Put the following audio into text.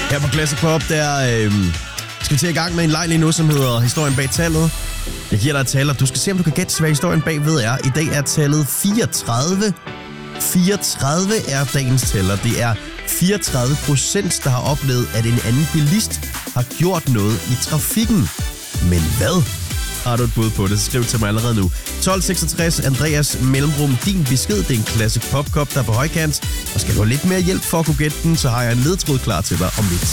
Her på Classic Pop, der skal vi til i gang med en leg lige nu, som hedder Historien bag tallet. Jeg giver dig et tal, og du skal se, om du kan gætte, hvad historien bagved er. I dag er tallet 34. 34 er dagens tæller. Det er 34%, der har oplevet, at en anden bilist har gjort noget i trafikken. Men hvad? Har du et bud på det, så skriv til mig allerede nu. 1266 Andreas Mellemrum. Din besked, det er en Classic Pop-kop, der er på højkant. Og skal du have lidt mere hjælp for at kunne gætte den, så har jeg en ledtråd klar til dig om lidt.